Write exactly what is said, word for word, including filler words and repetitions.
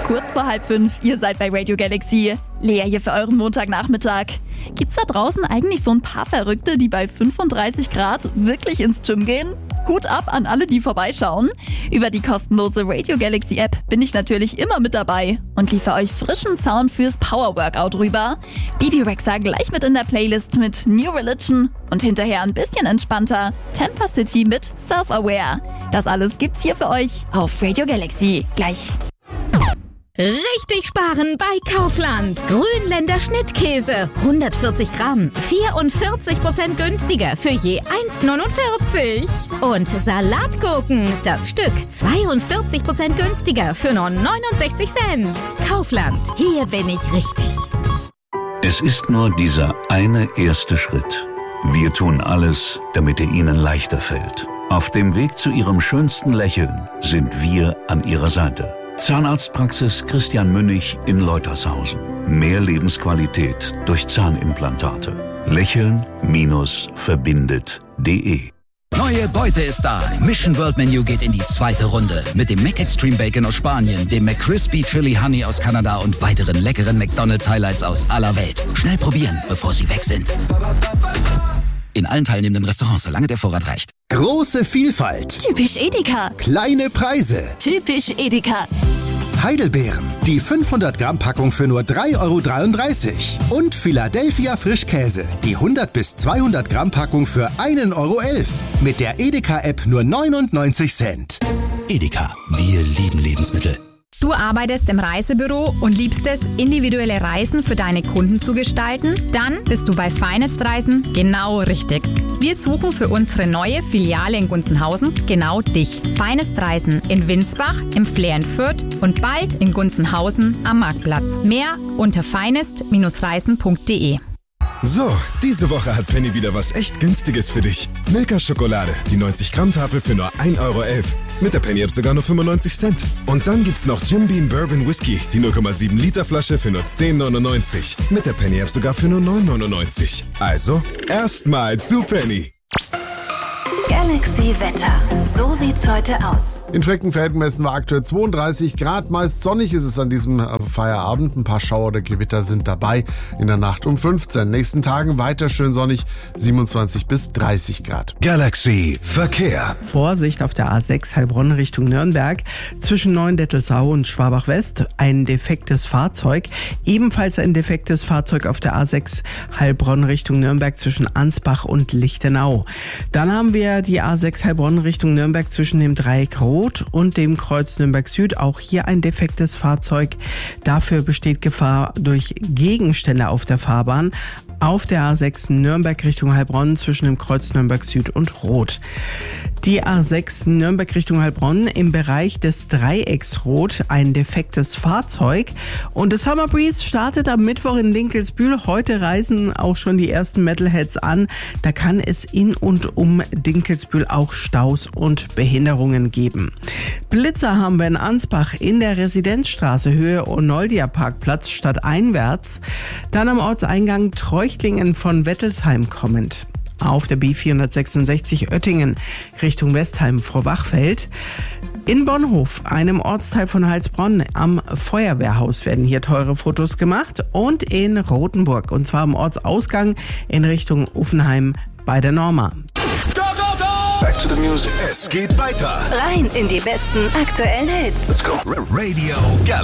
Kurz vor halb fünf, ihr seid bei Radio Galaxy. Lea hier für euren Montagnachmittag. Gibt's da draußen eigentlich so ein paar Verrückte, die bei fünfunddreißig Grad wirklich ins Gym gehen? Hut ab an alle, die vorbeischauen. Über die kostenlose Radio Galaxy App bin ich natürlich immer mit dabei und liefere euch frischen Sound fürs Power Workout rüber. Bibi Rexha gleich mit in der Playlist mit New Religion und hinterher ein bisschen entspannter Tampa City mit Self-Aware. Das alles gibt's hier für euch auf Radio Galaxy. Gleich. Richtig sparen bei Kaufland. Grünländer Schnittkäse. hundertvierzig Gramm. vierundvierzig Prozent günstiger für je eins neunundvierzig. Und Salatgurken. Das Stück zweiundvierzig Prozent günstiger für nur neunundsechzig Cent. Kaufland. Hier bin ich richtig. Es ist nur dieser eine erste Schritt. Wir tun alles, damit er Ihnen leichter fällt. Auf dem Weg zu Ihrem schönsten Lächeln sind wir an Ihrer Seite. Zahnarztpraxis Christian Münnig in Leutershausen. Mehr Lebensqualität durch Zahnimplantate. Lächeln-verbindet punkt de. Neue Beute ist da. Mission World Menu geht in die zweite Runde. Mit dem Mac Extreme Bacon aus Spanien, dem McCrispy Chili Honey aus Kanada und weiteren leckeren McDonald's Highlights aus aller Welt. Schnell probieren, bevor sie weg sind. In allen teilnehmenden Restaurants, solange der Vorrat reicht. Große Vielfalt. Typisch Edeka. Kleine Preise. Typisch Edeka. Heidelbeeren. Die fünfhundert Gramm Packung für nur drei Euro dreiunddreißig. Und Philadelphia Frischkäse. Die hundert bis zweihundert Gramm Packung für ein Euro elf. Mit der Edeka-App nur neunundneunzig Cent. Edeka. Wir lieben Lebensmittel. Du arbeitest im Reisebüro und liebst es, individuelle Reisen für deine Kunden zu gestalten? Dann bist du bei Finest Reisen genau richtig. Wir suchen für unsere neue Filiale in Gunzenhausen genau dich. Finest Reisen in Winsbach, im Flair in Fürth und bald in Gunzenhausen am Marktplatz. Mehr unter finest Reisen punkt de. So, diese Woche hat Penny wieder was echt Günstiges für dich. Milka Schokolade, die neunzig Gramm Tafel für nur ein Euro elf. Mit der Penny App sogar nur fünfundneunzig Cent. Und dann gibt's noch Jim Beam Bourbon Whisky, die null Komma sieben Liter Flasche für nur zehn neunundneunzig. Mit der Penny App sogar für nur neun neunundneunzig. Also, erstmal zu Penny. Galaxy Wetter. So sieht's heute aus. In Freckenfelden messen wir aktuell zweiunddreißig Grad. Meist sonnig ist es an diesem Feierabend. Ein paar Schauer oder Gewitter sind dabei. In der Nacht um fünfzehn. Nächsten Tagen weiter schön sonnig. siebenundzwanzig bis dreißig Grad. Galaxy Verkehr. Vorsicht auf der A sechs Heilbronn Richtung Nürnberg. Zwischen Neuendettelsau und Schwabach West ein defektes Fahrzeug. Ebenfalls ein defektes Fahrzeug auf der A sechs Heilbronn Richtung Nürnberg zwischen Ansbach und Lichtenau. Dann haben wir die A sechs Heilbronn Richtung Nürnberg zwischen dem Dreieck Rot und dem Kreuz Nürnberg Süd. Auch hier ein defektes Fahrzeug. Dafür besteht Gefahr durch Gegenstände auf der Fahrbahn. Auf der A sechs Nürnberg Richtung Heilbronn zwischen dem Kreuz Nürnberg Süd und Rot. Die A sechs Nürnberg Richtung Heilbronn im Bereich des Dreiecks Rot ein defektes Fahrzeug. Und das Summer Breeze startet am Mittwoch in Dinkelsbühl. Heute reisen auch schon die ersten Metalheads an. Da kann es in und um Dinkelsbühl auch Staus und Behinderungen geben. Blitzer haben wir in Ansbach in der Residenzstraße Höhe Onoldia Parkplatz stadteinwärts. Dann am Ortseingang Treuchtlingen von Wettelsheim kommend. Auf der B vierhundertsechsundsechzig Oettingen Richtung Westheim vor Wachfeld. In Bonhof, einem Ortsteil von Heilsbronn, am Feuerwehrhaus werden hier teure Fotos gemacht. Und in Rothenburg, und zwar am Ortsausgang in Richtung Uffenheim bei der Norma. Back to the music. Es geht weiter. Rein in die besten aktuellen Hits. Let's go. Radio Galaxy.